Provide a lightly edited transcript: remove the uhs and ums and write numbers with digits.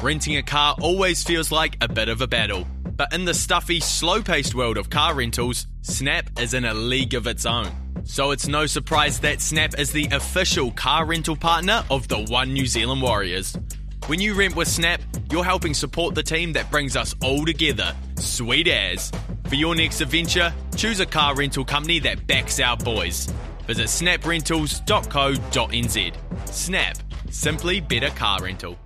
Renting a car always feels like a bit of a battle. But in the stuffy, slow-paced world of car rentals, Snap is in a league of its own. So it's no surprise that Snap is the official car rental partner of the One New Zealand Warriors. When you rent with Snap, you're helping support the team that brings us all together. Sweet as. For your next adventure, choose a car rental company that backs our boys. Visit snaprentals.co.nz. Snap. Simply better car rental.